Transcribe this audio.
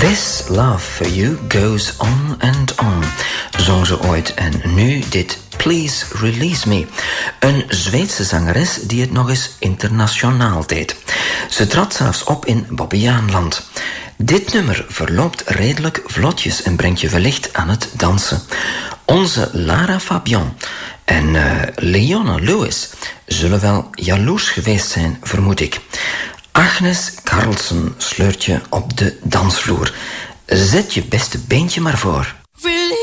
This love for you goes on and on, zong ze ooit. En nu dit Please Release Me. Een Zweedse zangeres die het nog eens internationaal deed. Ze trad zelfs op in Bobbejaanland. Dit nummer verloopt redelijk vlotjes en brengt je wellicht aan het dansen. Onze Lara Fabian en Leona Lewis zullen wel jaloers geweest zijn, vermoed ik. Agnes Carlsen sleurt je op de dansvloer. Zet je beste beentje maar voor.